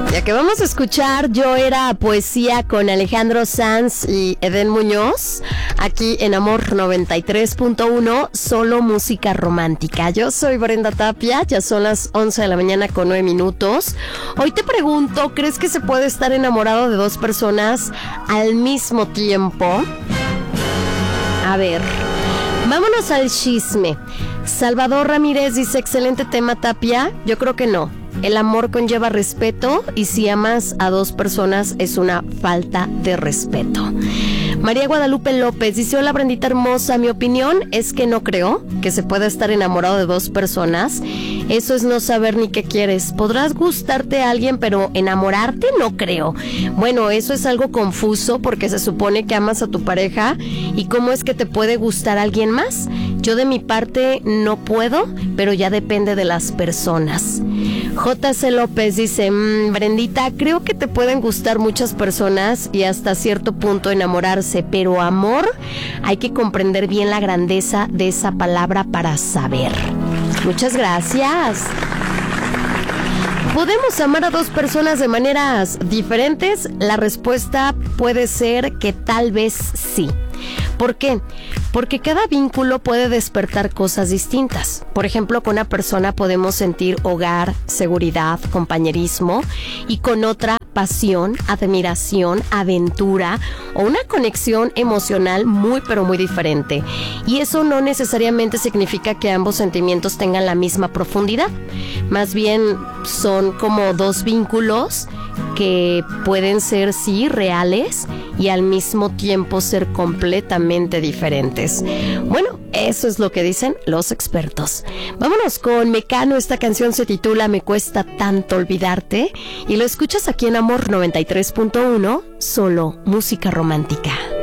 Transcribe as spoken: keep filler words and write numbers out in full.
Ya que vamos a escuchar Yo Era Poesía con Alejandro Sanz y Edén Muñoz, aquí en Amor noventa y tres punto uno, solo música romántica. Yo soy Brenda Tapia, ya son las once de la mañana con nueve minutos. Hoy te pregunto, ¿crees que se puede estar enamorado de dos personas al mismo tiempo? A ver, vámonos al chisme. Salvador Ramírez dice, excelente tema, Tapia. Yo creo que no. El amor conlleva respeto y si amas a dos personas es una falta de respeto. María Guadalupe López dice, hola Brendita hermosa, mi opinión es que no creo que se pueda estar enamorado de dos personas. Eso es no saber ni qué quieres. Podrás gustarte a alguien, pero enamorarte no creo. Bueno, eso es algo confuso porque se supone que amas a tu pareja y cómo es que te puede gustar a alguien más. Yo de mi parte no puedo, pero ya depende de las personas. J C López dice, mmm, Brendita, creo que te pueden gustar muchas personas y hasta cierto punto enamorarse, pero amor, hay que comprender bien la grandeza de esa palabra para saber. Muchas gracias. ¿Podemos amar a dos personas de maneras diferentes? La respuesta puede ser que tal vez sí. ¿Por qué? Porque cada vínculo puede despertar cosas distintas. Por ejemplo, con una persona podemos sentir hogar, seguridad, compañerismo, y con otra pasión, admiración, aventura o una conexión emocional muy pero muy diferente. Y eso no necesariamente significa que ambos sentimientos tengan la misma profundidad. Más bien son como dos vínculos que pueden ser sí reales y al mismo tiempo ser completamente diferentes. Bueno, eso es lo que dicen los expertos. Vámonos con Mecano, esta canción se titula Me cuesta tanto olvidarte y lo escuchas aquí en Amor noventa y tres punto uno, solo música romántica.